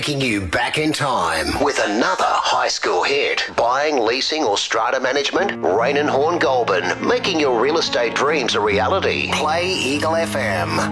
taking you back in time with another high school hit. Buying, leasing or strata management? Rain and Horn Goulburn, making your real estate dreams a reality. Play Eagle FM.